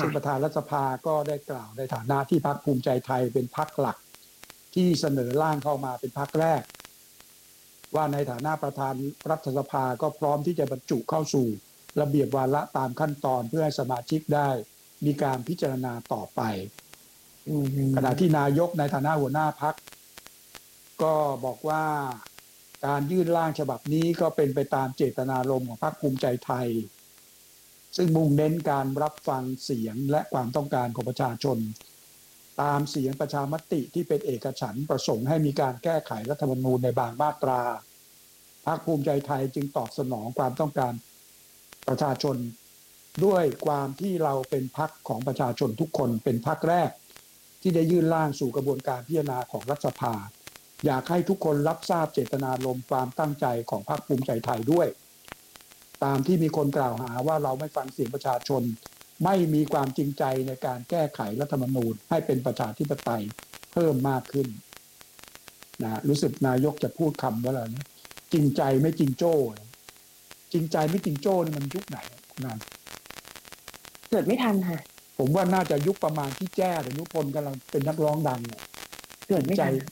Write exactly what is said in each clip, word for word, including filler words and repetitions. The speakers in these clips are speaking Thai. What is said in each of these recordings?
ซึ่งประธานรัฐสภาก็ได้กล่าวในฐานะที่พรรคภูมิใจไทยเป็นพรรคหลักที่เสนอร่างเข้ามาเป็นพรรคแรกว่าในฐานะประธานรัฐสภาก็พร้อมที่จะบรรจุเข้าสู่ระเบียบวาระตามขั้นตอนเพื่อให้สมาชิกได้มีการพิจารณาต่อไปขณะที่นายกในฐานะหัวหน้าพรรคก็บอกว่าการยื่นร่างฉบับนี้ก็เป็นไปตามเจตนารมณ์ของพรรคภูมิใจไทยซึ่งมุ่งเน้นการรับฟังเสียงและความต้องการของประชาชนตามเสียงประชามติที่เป็นเอกฉันท์ประสงค์ให้มีการแก้ไขรัฐธรรมนูญในบางมาตราพรรคภูมิใจไทยจึงตอบสนองความต้องการประชาชนด้วยความที่เราเป็นพรรคของประชาชนทุกคนเป็นพรรคแรกที่ได้ยื่นร่างสู่กระบวนการพิจารณาของรัฐสภาอยากให้ทุกคนรับทราบเจตนารมณ์ความตั้งใจของพรรคภูมิใจไทยด้วยตามที่มีคนกล่าวหาว่าเราไม่ฟังเสียงประชาชนไม่มีความจริงใจในการแก้ไขรัฐธรรมนูญให้เป็นประชาธิปไตยเพิ่มมากขึ้นนะรู้สึกนายกจะพูดคำว่าอะไรนะจริงใจไม่จริงโจ้จริงใจไม่จริงโจ้นี่มันยุคไหนนั่นเกิดไม่ทันค่ะผมว่าน่าจะยุคประมาณที่แจ้หรือนุพลกำลังเป็นนักร้องดังเนี่ยเกิดไม่ทัน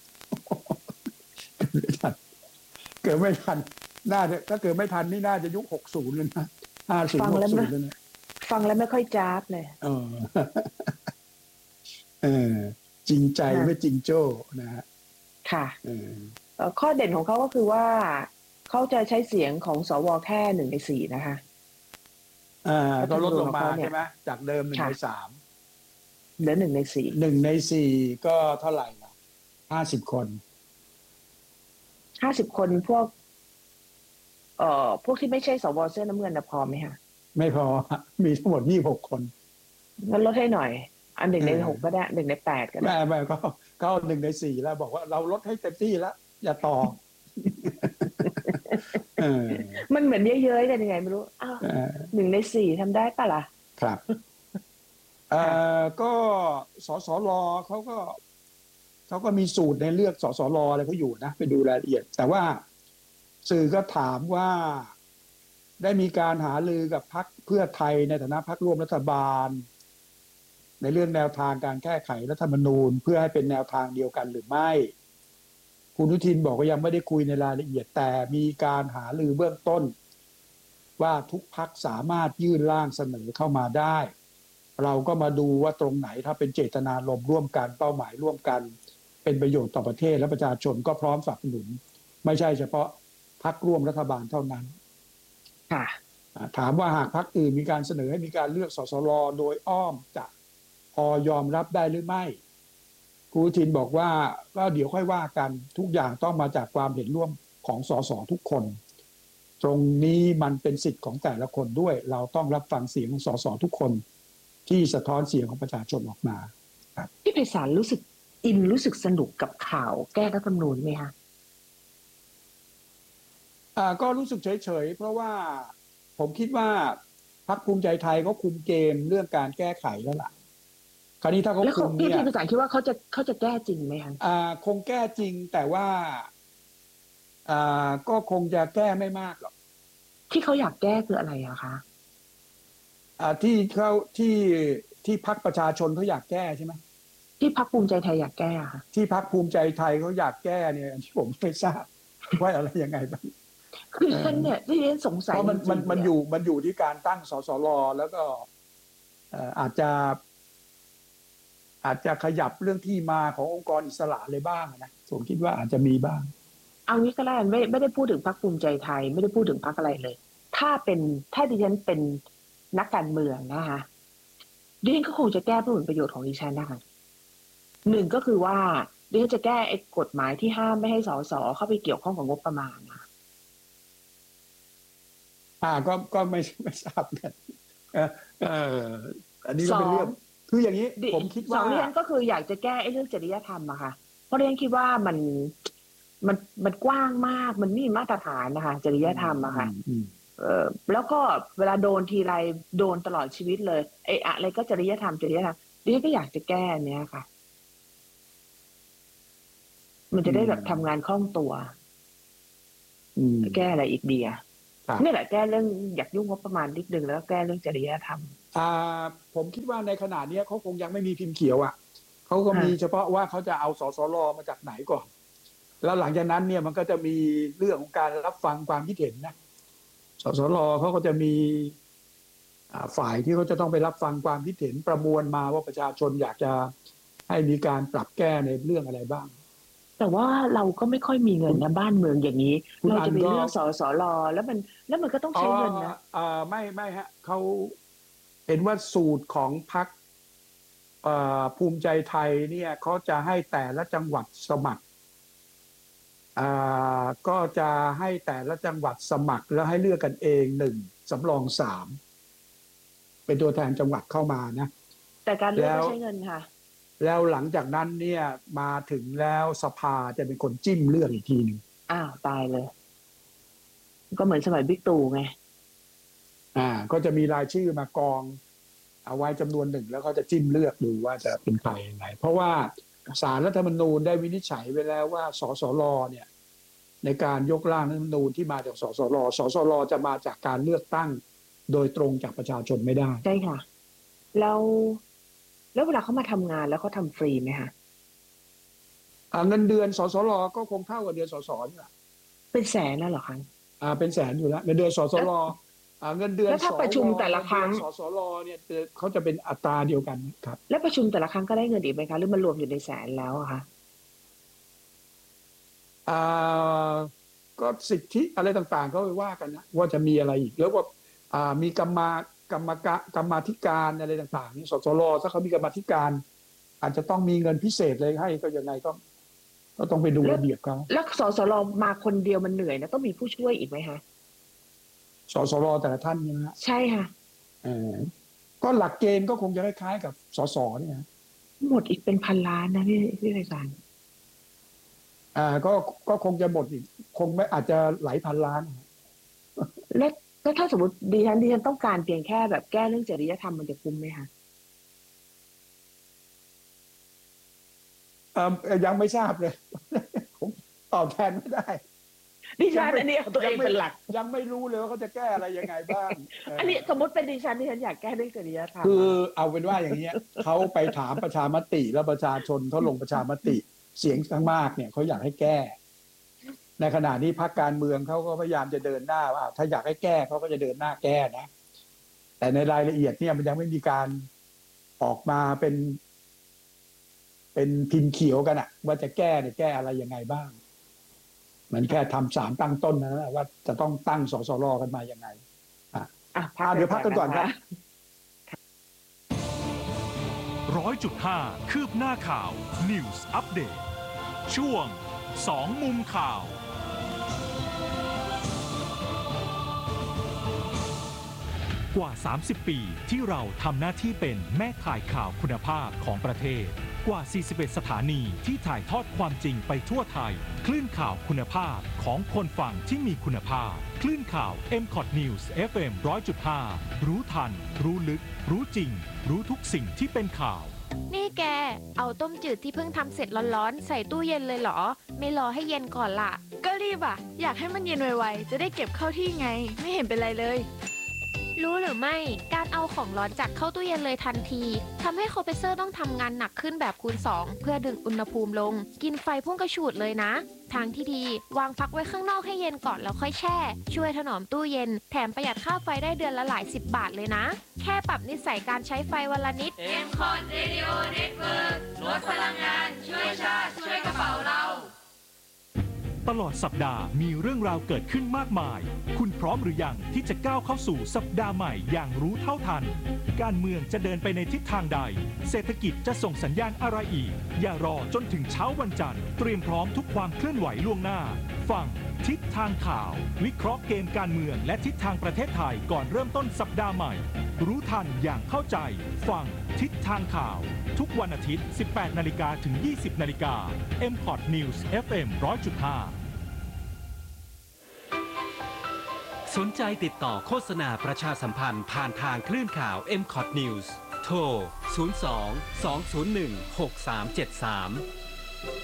เกิดไม่ทันน่าจะถ้าเกิดไม่ทันนี่น่าจะยุคหกสิบเลยนะห้าสิบ หกสิบเลยนะฟังแล้วไม่ค่อยจ้าบเลยเออเออจริงใจไม่จริงโจ้นะฮะค่ะเออข้อเด่นของเขาก็คือว่าเขาจะใช้เสียงของสวแค่หนึ่งในสี่นะคะอ่าก็ลดลงมาใช่ไหมจากเดิมหนึ่งในสามเหลือหนึ่งในสี่หนึ่งในสี่ก็เท่าไหร่ล่ะห้าสิบคนห้าสิบคนพวกเอ่อพวกที่ไม่ใช่สวเสื้อน้ำเงินนะพอไหมคะไม่พอมีทั้งหมดยี่สิบหกคนงั้นลดให้หน่อยอันหนึ่งในหกก็ได้หนึ่งในแปดก็ได้ไม่ไม่ก็ก็หนึ่งในสี่แล้วบอกว่าเราลดให้เต็มที่แล้วอย่าต่อมันเหมือนเยอะๆกันยังไงไม่รู้อ้าวหนึ่งในสี่ทำได้ปะล่ะครับเอ่อก็สสรเขาก็เขาก็มีสูตรในเลือกสสรอะไรเขาอยู่นะไปดูรายละเอียดแต่ว่าสื่อก็ถามว่าได้มีการหารือกับพรรคเพื่อไทยในฐานะพรรคร่วมรัฐบาลในเรื่องแนวทางการแก้ไขรัฐธรรมนูญเพื่อให้เป็นแนวทางเดียวกันหรือไม่คุณอนุทินบอกว่ายังไม่ได้คุยในรายละเอียดแต่มีการหารือเบื้องต้นว่าทุกพรรคสามารถยื่นร่างเสนอเข้ามาได้เราก็มาดูว่าตรงไหนถ้าเป็นเจตนารมณ์ร่วมกันเป้าหมายร่วมกันเป็นประโยชน์ต่อประเทศและประชาชนก็พร้อมสนับสนุนไม่ใช่เฉพาะพรรคร่วมรัฐบาลเท่านั้นถามว่าหากพรรคอื่นมีการเสนอให้มีการเลือกสสรโดยอ้อมจะพอยอมรับได้หรือไม่คุณอนุทินบอกว่าก็เดี๋ยวค่อยว่ากันทุกอย่างต้องมาจากความเห็นร่วมของสสทุกคนตรงนี้มันเป็นสิทธิ์ของแต่ละคนด้วยเราต้องรับฟังเสียงของสสทุกคนที่สะท้อนเสียงของประชาชนออกมาพี่ไพศาลรู้สึกอินรู้สึกสนุกกับข่าวแก้รัฐธรรมนูญไหมคะอ่าก็รู้สึกเฉยๆเพราะว่าผมคิดว่าพรรคภูมิใจไทยเขาคุมเกมเรื่องการแก้ไขแล้วล่ะคราวนี้ถ้าเขาคุมเนี่ยพี่ไพศาลคิดว่าเขาจะเขาจะแก้จริงไหมคะอ่าคงแก้จริงแต่ว่าอ่าก็คงจะแก้ไม่มากหรอกที่เขาอยากแก้คืออะไรอะคะอ่าที่เขาที่ที่พรรคประชาชนเขาอยากแก้ใช่ไหมที่พรรคภูมิใจไทยอยากแก้ค่ะที่พรรคภูมิใจไทยเขาอยากแก้เนี่ยที่ผมไม่ทราบว่าอะไรยังไงบ้างคือฉันเนี่ยที่ฉันสงสัยเพราะมันมันมันอยู่มันอยู่ที่การตั้งสสรแล้วก็อาจจะอาจจะขยับเรื่องที่มาขององค์กรอิสระเลยบ้างนะผมคิดว่าอาจจะมีบ้างเอางี้ก็ได้ไม่ไม่ได้พูดถึงพรรคภูมิใจไทยไม่ได้พูดถึงพรรคอะไรเลยถ้าเป็นถ้าดิฉันเป็นนักการเมืองนะคะดิฉันก็คงจะแก้เพื่อผลประโยชน์ของดิฉันนะคะหนึ่งก็คือว่าดิฉันจะแก้ไอ้กฎหมายที่ห้ามไม่ให้สสเข้าไปเกี่ยวข้องกับงบประมาณนะอ่าก็ก็ไม่ไม่ทราบกันเออเอออันนี้ก็เป็นเรื่องคืออย่างนี้ผมคิดว่าสองเรื่องก็คืออยากจะแก้ไอ้เรื่องจริยธรรมอะค่ะเพราะดิฉันคิดว่ามันมันมันกว้างมากมันไม่มีมาตรฐานนะคะจริยธรรมอะค่ะเออแล้วก็เวลาโดนทีไรโดนตลอดชีวิตเลยไอ้อะไรก็จริยธรรมจริยธรรมดิฉันก็อยากจะแก้เนี้ยค่ะมันจะได้แบบทำงานคล่องตัวแก้อะไรอีกดีอะนี่แหละแก้เรื่องอยากยุ่งงบประมาณนิดนึงแล้วแก้เรื่องจริยธรรมอ่าผมคิดว่าในขณะนี้เขาคงยังไม่มีพิมพ์เขียวอ่ะเขาก็มีเฉพาะว่าเขาจะเอาสสรมาจากไหนก่อนแล้วหลังจากนั้นเนี่ยมันก็จะมีเรื่องของการรับฟังความคิดเห็นนะสสรเขาก็จะมีฝ่ายที่เขาจะต้องไปรับฟังความคิดเห็นประมวลมาว่าประชาชนอยากจะให้มีการปรับแก้ในเรื่องอะไรบ้างแต่ว่าเราก็ไม่ค่อยมีเงินนะบ้านเมืองอย่างนี้เราจะไปเลือกสสรแล้วมันแล้วมันก็ต้องใช้เงินนะอ่าไม่ไม่ฮะเขาเห็นว่าสูตรของพรรคภูมิใจไทยเนี่ยเขาจะให้แต่ละจังหวัดสมัครอ่าก็จะให้แต่ละจังหวัดสมัครแล้วให้เลือกกันเองหนึ่งสำรองสามเป็นตัวแทนจังหวัดเข้ามานะแต่การเลือกก็ใช้เงินค่ะแล้วหลังจากนั้นเนี่ยมาถึงแล้วสภาจะเป็นคนจิ้มเลือกอีกทีหนึ่งอ้าวตายเลยก็เหมือนสมัยบิ๊กตู่ไงอ่าก็จะมีรายชื่อมากองเอาไว้จำนวนหนึ่งแล้วก็จะจิ้มเลือกดูว่าจะเป็นใครยังไงเพราะว่าศาลรัฐธรรมนูญได้วินิจฉัยไว้แล้วว่าสสรเนี่ยในการยกร่างรัฐธรรมนูญที่มาจากสสรสสรจะมาจากการเลือกตั้งโดยตรงจากประชาชนไม่ได้ใช่ค่ะแล้วแล้วเวลาเขามาทำงานแล้วเขาทำฟรีไหมคะเงินเดือนสสรก็คงเท่ากับเดือนสสนี่แหละเป็นแสนแล้วเหรอคะอ่าเป็นแสนอยู่แล้วเงินเดือนสสรเงินเดือนแล้วถ้าประชุมแต่ละครั้งสสรเนี่ยเขาจะเป็นอัตราเดียวกันครับแล้วประชุมแต่ละครั้งก็ได้เงินอีกไหมคะหรือมันรวมอยู่ในแสนแล้วอะคะอ่าก็สิทธิอะไรต่างๆก็ไปว่ากันนะว่าจะมีอะไรอีกแล้วว่าอ่ามีกรรมากรรมกกรรมาธิการอะไรต่างๆนี่สสรถ้าเขามีกรรมาธิการอาจจะต้องมีเงินพิเศษเลยให้ก็ยังไงก็ก็ต้องไปดูระเบียบเขาแล้วสสรมาคนเดียวมันเหนื่อยนะต้องมีผู้ช่วยอีกไหมคะสสรแต่ละท่านใช่ไหมฮะใช่ค่ะเออก็หลักเกณฑ์ก็คงจะคล้ายๆกับสสเนี่ยหมดอีกเป็นพันล้านนะพี่พี่รายการอ่าก็ก็คงจะหมดอีกคงไม่อาจจะหลายพันล้านแล้วแล้วถ้าสมมติดิฉันดิฉันต้องการเพียงแค่แบบแก้เรื่องจริยธรรมมันจะคุ้มไหมคะเอ่อยังไม่ทราบเลยผมตอบแทนไม่ได้ดิฉันอันนี้เอาตัวเองเป็นหลักยังไม่รู้เลยว่าเขาจะแก้อะไรยังไงบ้างอันนี้สมมติเป็นดิฉันดิฉันอยากแก้เรื่องจริยธรรมคือเอาเป็นว่าอย่างเงี้ยเขาไปถามประชามติแล้วประชาชนเขาลงประชามติเสียงข้างมากเนี่ยเขาอยากให้แก้ในขณะนี้พรรคการเมืองเขาก็พยายามจะเดินหน้าว่าถ้าอยากให้แก้เขาก็จะเดินหน้าแก้นะแต่ในรายละเอียดเนี่ยมันยังไม่มีการออกมาเป็นเป็นพิมพ์เขียวกันอะว่าจะแก้เนี่ยแก้อะไรยังไงบ้างมันแค่ทำสารตั้งต้นนะว่าจะต้องตั้งสสรกันมายังไงอ่ะเดี๋ยวพักกันก่อนครับร้อยจุดห้าคืบหน้าข่าว News Update ช่วงสองมุมข่าวกว่าสามสิบปีที่เราทำหน้าที่เป็นแม่ข่ายข่าวคุณภาพของประเทศกว่าสี่สิบเอ็ดสถานีที่ถ่ายทอดความจริงไปทั่วไทยคลื่นข่าวคุณภาพของคนฟังที่มีคุณภาพคลื่นข่าว เอ็ม คอท News เอฟ เอ็ม หนึ่งร้อยจุดห้า รู้ทันรู้ลึกรู้จริงรู้ทุกสิ่งที่เป็นข่าวนี่แกเอาต้มจืดที่เพิ่งทำเสร็จร้อนๆใส่ตู้เย็นเลยเหรอไม่รอให้เย็นก่อนล่ะก็รีบอ่ะอยากให้มันเย็นไวๆจะได้เก็บเข้าที่ไงไม่เห็นเป็นไรเลยรู้หรือไม่การเอาของร้อนจัดเข้าตู้เย็นเลยทันทีทำให้คอมเพรสเซอร์ต้องทำงานหนักขึ้นแบบคูณสองเพื่อดึงอุณหภูมิลงกินไฟพุ่งกระฉูดเลยนะทางที่ดีวางพักไว้ข้างนอกให้เย็นก่อนแล้วค่อยแช่ช่วยถนอมตู้เย็นแถมประหยัดค่าไฟได้เดือนละหลายสิบบาทเลยนะแค่ปรับนิสัยการใช้ไฟวันละนิดเอ็ม คอท Radio Network ลดพลังงานช่วยชาติช่วยกระเป๋าเราตลอดสัปดาห์มีเรื่องราวเกิดขึ้นมากมายคุณพร้อมหรือยังที่จะก้าวเข้าสู่สัปดาห์ใหม่อย่างรู้เท่าทันการเมืองจะเดินไปในทิศทางใดเศรษฐกิจจะส่งสัญญาณอะไรอีกอย่ารอจนถึงเช้าวันจันทร์เตรียมพร้อมทุกความเคลื่อนไหวล่วงหน้าฟังทิศทางข่าววิเคราะห์เกมการเมืองและทิศทางประเทศไทยก่อนเริ่มต้นสัปดาห์ใหม่รู้ทันอย่างเข้าใจฟังทิศทางข่าวทุกวันอาทิตย์ สิบแปดนาฬิกา ถึง ยี่สิบนาฬิกา เอ็ม คอท News เอฟ เอ็ม หนึ่งร้อยจุดห้าสนใจติดต่อโฆษณาประชาสัมพันธ์ผ่านทางคลื่นข่าว เอ็ม คอท News โทร ศูนย์ สอง สอง ศูนย์ หนึ่ง หก สาม เจ็ด สาม